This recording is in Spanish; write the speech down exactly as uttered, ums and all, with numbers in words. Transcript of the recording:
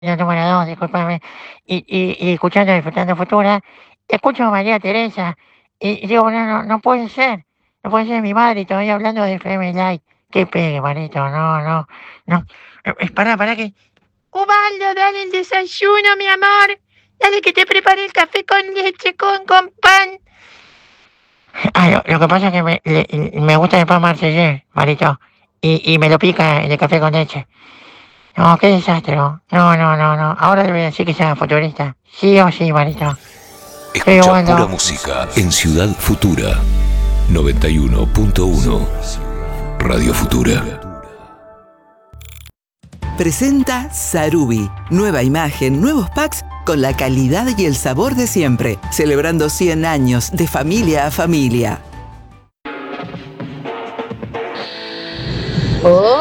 La número dos, discúlpame. Y y y escuchando Disfrutando Futura, escucho a María Teresa y y digo: "No, no, no puede ser, no puede ser mi madre y todavía hablando de F M Live". Qué pegue, manito, no, no, no. Eh, eh, pará, pará que Ubaldo, dale el desayuno, mi amor. Dale que te prepare el café con leche, con con pan. Ah, lo lo que pasa es que me le le me gusta el pan Marseillais, marito, y y me lo pica el de café con leche. No, qué desastre, no. No, no, no, no. Ahora le voy a decir que sea futurista. Sí o sí, manito. Pero Escucha pura bueno. música en Ciudad Futura. noventa y uno punto uno Radio Futura. Presenta Sarubi. Nueva imagen, nuevos packs con la calidad y el sabor de siempre. Celebrando cien años de familia a familia. Oh.